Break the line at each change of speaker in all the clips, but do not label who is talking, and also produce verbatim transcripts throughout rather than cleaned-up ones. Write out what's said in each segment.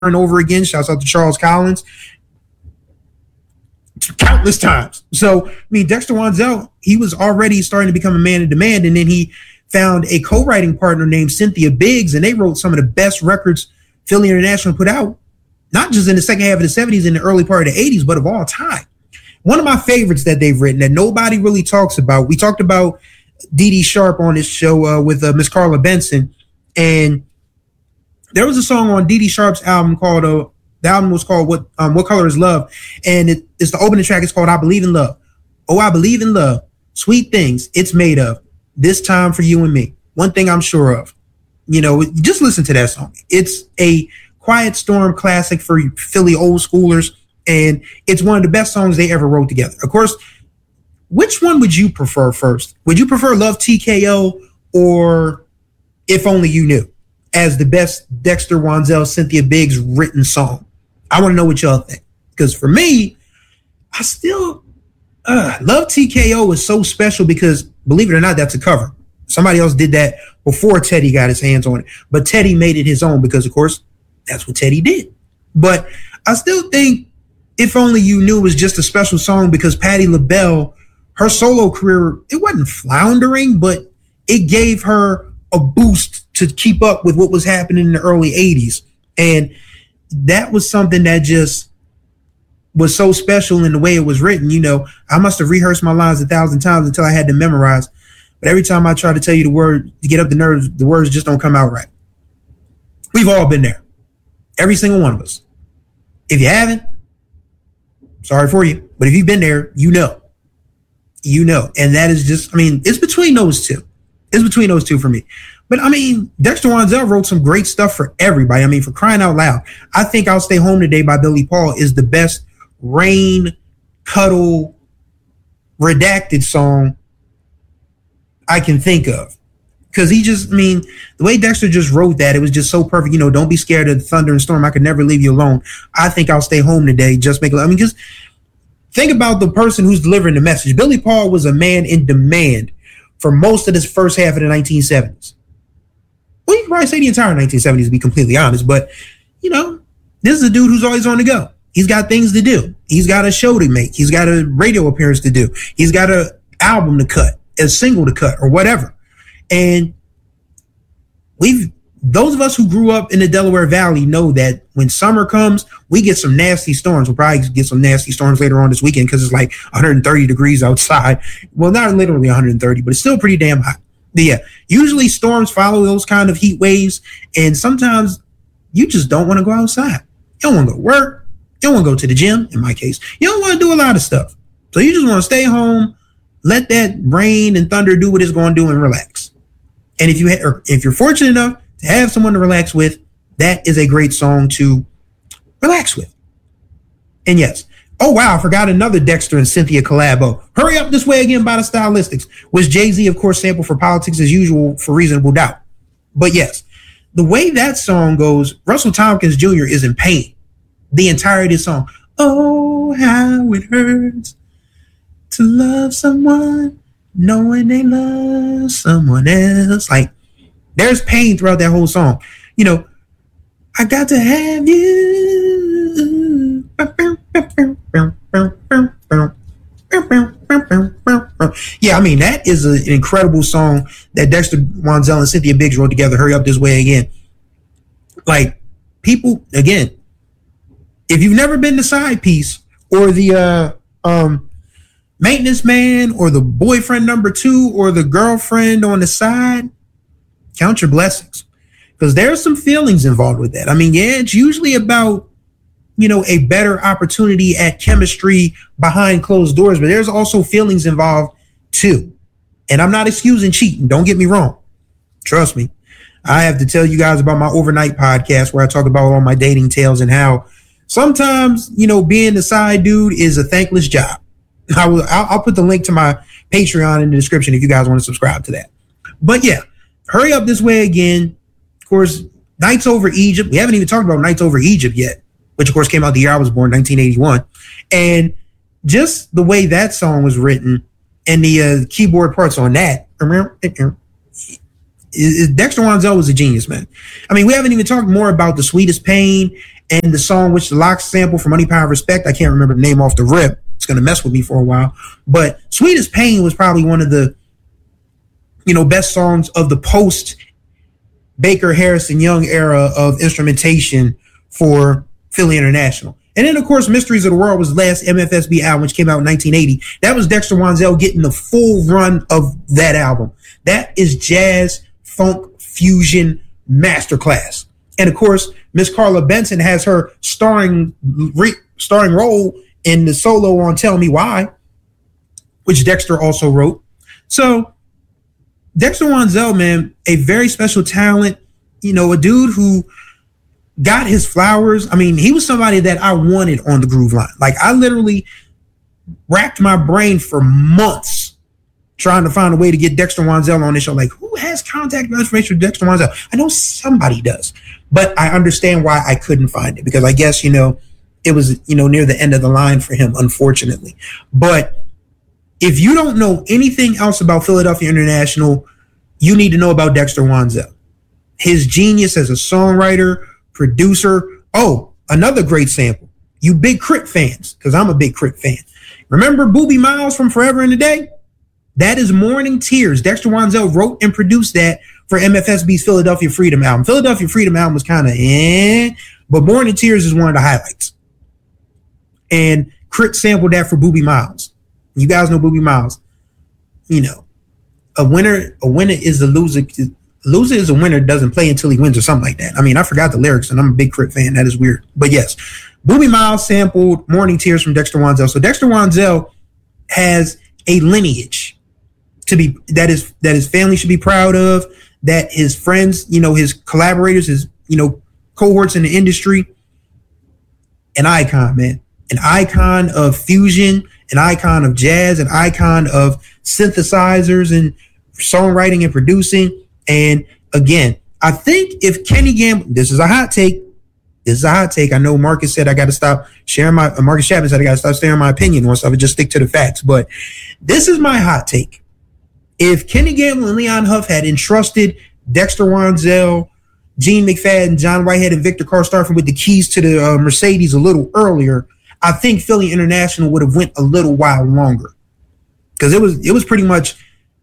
and over again. Shouts out to Charles Collins. Countless times. So, I mean, Dexter Wansel, he was already starting to become a man in demand, and then he found a co-writing partner named Cynthia Biggs, and they wrote some of the best records Philly International put out, not just in the second half of the seventies and the early part of the eighties, but of all time. One of my favorites that they've written that nobody really talks about, we talked about Dee Dee Sharp on this show uh, with uh, Miss Carla Benson, and there was a song on Dee Dee Sharp's album called uh, the album was called What um, What Color Is Love, and it, it's the opening track. It's called I Believe in Love. Oh, I believe in love. Sweet things it's made of. This time for you and me. One thing I'm sure of. You know, just listen to that song. It's a Quiet Storm classic for Philly old schoolers, and it's one of the best songs they ever wrote together. Of course, which one would you prefer first? Would you prefer Love T K O or If Only You Knew as the best Dexter Wansel, Cynthia Biggs written song? I want to know what y'all think. Because for me, I still uh, Love T K O is so special because, believe it or not, that's a cover. Somebody else did that before Teddy got his hands on it. But Teddy made it his own because, of course, that's what Teddy did. But I still think If Only You Knew was just a special song because Patti LaBelle, her solo career, it wasn't floundering, but it gave her a boost to keep up with what was happening in the early eighties. And that was something that just was so special in the way it was written. You know, I must have rehearsed my lines a thousand times until I had them memorized. But every time I try to tell you the word to get up the nerves, the words just don't come out right. We've all been there. Every single one of us. If you haven't, sorry for you. But if you've been there, you know. You know. And that is just, I mean, it's between those two. It's between those two for me. But I mean, Dexter Wansel wrote some great stuff for everybody. I mean, for crying out loud. I think I'll Stay Home Today by Billy Paul is the best rain, cuddle, redacted song I can think of. Because he just, I mean, the way Dexter just wrote that, it was just so perfect. You know, don't be scared of the thunder and storm. I could never leave you alone. I think I'll stay home today. Just make it. I mean, because think about the person who's delivering the message. Billy Paul was a man in demand for most of this first half of the nineteen seventies. Well, you can probably say the entire nineteen seventies to be completely honest. But, you know, this is a dude who's always on the go. He's got things to do. He's got a show to make. He's got a radio appearance to do. He's got an album to cut, a single to cut, or whatever. And we've, those of us who grew up in the Delaware Valley know that when summer comes, we get some nasty storms. We'll probably get some nasty storms later on this weekend because it's like one hundred thirty degrees outside. Well, not literally one hundred thirty, but it's still pretty damn hot. But yeah, usually storms follow those kind of heat waves. And sometimes you just don't want to go outside. You don't want to go to work. You don't want to go to the gym, in my case. You don't want to do a lot of stuff. So you just want to stay home, let that rain and thunder do what it's going to do and relax. And if you ha- or if you're fortunate enough to have someone to relax with, that is a great song to relax with. And yes, oh wow, I forgot another Dexter and Cynthia collabo. Hurry Up This Way Again by the Stylistics, which Jay-Z, of course, sampled for Politics as Usual for Reasonable Doubt. But yes, the way that song goes, Russell Tompkins Junior is in pain the entirety of the song. Oh, how it hurts to love someone knowing they love someone else. Like, there's pain throughout that whole song. You know, I got to have you. Yeah, I mean, that is a, an incredible song that Dexter Wansel and Cynthia Biggs wrote together. Hurry Up This Way Again. Like, people, again, if you've never been the side piece or the uh, um, maintenance man or the boyfriend number two or the girlfriend on the side, count your blessings. Because there's some feelings involved with that. I mean, yeah, it's usually about, you know, a better opportunity at chemistry behind closed doors, but there's also feelings involved too. And I'm not excusing cheating. Don't get me wrong. Trust me. I have to tell you guys about my overnight podcast where I talk about all my dating tales and how sometimes, you know, being the side dude is a thankless job. I will, I'll, I'll put the link to my Patreon in the description if you guys want to subscribe to that. But yeah, Hurry Up This Way Again. Of course, Nights Over Egypt. We haven't even talked about Nights Over Egypt yet, which of course came out the year I was born, nineteen eighty-one. And just the way that song was written and the uh, keyboard parts on that, Dexter Wansel was a genius, man. I mean, we haven't even talked more about The Sweetest Pain and the song which the Lox sample from Money, Power, Respect. I can't remember the name off the rip. It's going to mess with me for a while. But Sweet as Pain was probably one of the, you know, best songs of the post Baker Harrison Young era of instrumentation for Philly International. And then, of course, Mysteries of the World was the last M F S B album, which came out in nineteen eighty. That was Dexter Wansel getting the full run of that album. That is jazz, funk, fusion masterclass. And, of course, Miss Carla Benson has her starring re, starring role in the solo on Tell Me Why, which Dexter also wrote. So Dexter Wansel, man, a very special talent, you know, a dude who got his flowers. I mean, he was somebody that I wanted on the Groove Line. Like, I literally racked my brain for months trying to find a way to get Dexter Wansel on this show. Like, who has contact information with Dexter Wansel? I know somebody does, but I understand why I couldn't find it, because I guess, you know, it was, you know, near the end of the line for him, unfortunately. But if you don't know anything else about Philadelphia International, you need to know about Dexter Wansel. His genius as a songwriter, producer. Oh, another great sample. You big Crit fans, because I'm a big Crit fan. Remember Boobie Miles from Forever and a Day? That is Morning Tears. Dexter Wansel wrote and produced that for M F S B's Philadelphia Freedom album. Philadelphia Freedom album was kind of eh, but Morning Tears is one of the highlights. And Crit sampled that for Boobie Miles. You guys know Boobie Miles. You know, a winner, a winner is a loser. A loser is a winner, doesn't play until he wins or something like that. I mean, I forgot the lyrics, and I'm a big Crit fan. That is weird. But yes, Boobie Miles sampled Morning Tears from Dexter Wansel. So Dexter Wansel has a lineage to be that is that his family should be proud of, that his friends, you know, his collaborators, his, you know, cohorts in the industry. An icon, man. An icon of fusion, an icon of jazz, an icon of synthesizers and songwriting and producing. And again, I think if Kenny Gamble, this is a hot take. This is a hot take. I know Marcus said I got to stop sharing my, uh, Marcus Chapman said I got to stop sharing my opinion on stuff and just stick to the facts. But this is my hot take. If Kenny Gamble and Leon Huff had entrusted Dexter Wansel, Gene McFadden, John Whitehead, and Victor Karstaffen with the keys to the uh, Mercedes a little earlier, I think Philly International would have went a little while longer, because it was it was pretty much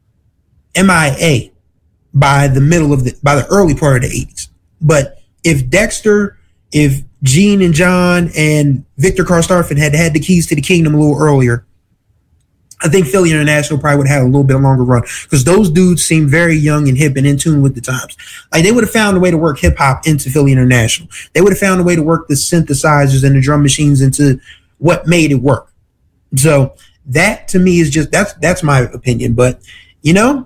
M I A by the middle of the by the early part of the eighties. But if Dexter, if Gene and John and Victor Karstaffen had had the keys to the kingdom a little earlier, I think Philly International probably would have had a little bit longer run, because those dudes seem very young and hip and in tune with the times. Like, they would have found a way to work hip hop into Philly International. They would have found a way to work the synthesizers and the drum machines into what made it work. So that to me is just, that's, that's my opinion. But, you know,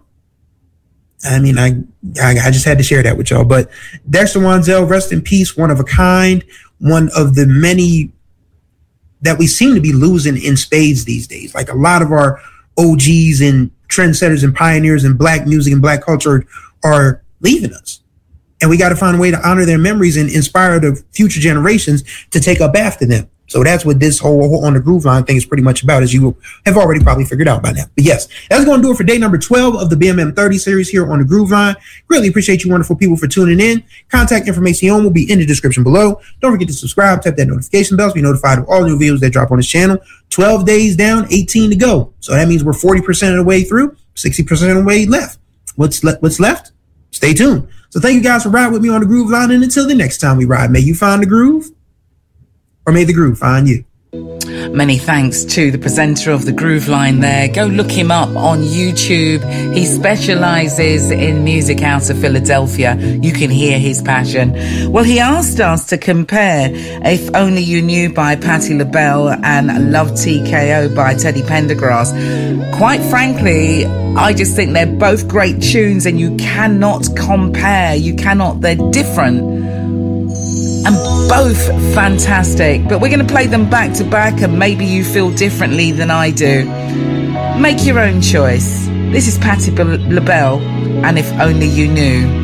I mean, I, I, I just had to share that with y'all. But Dexter Wansel, rest in peace, one of a kind, one of the many that we seem to be losing in spades these days. Like, a lot of our O Gs and trendsetters and pioneers in black music and black culture are leaving us. And we got to find a way to honor their memories and inspire the future generations to take up after them. So that's what this whole, whole On the Groove Line thing is pretty much about, as you have already probably figured out by now. But yes, that's going to do it for day number twelve of the B M M thirty series here on the Groove Line. Greatly appreciate you wonderful people for tuning in. Contact information will be in the description below. Don't forget to subscribe, tap that notification bell to be notified of all new videos that drop on this channel. twelve days down, eighteen to go. So that means we're forty percent of the way through, sixty percent of the way left. What's, le- what's left? Stay tuned. So thank you guys for riding with me on the Groove Line. And until the next time we ride, may you find the groove, or may the groove find you.
Many thanks to the presenter of the Groove Line there. Go look him up on YouTube. He specializes in music out of Philadelphia. You can hear his passion. Well, he asked us to compare If Only You Knew by Patti LaBelle and Love T K O by Teddy Pendergrass. Quite frankly, I just think they're both great tunes, and you cannot compare. You cannot. They're different and both fantastic, but we're going to play them back to back, and maybe you feel differently than I do. Make your own choice. This is Patti LaBelle and If Only You Knew.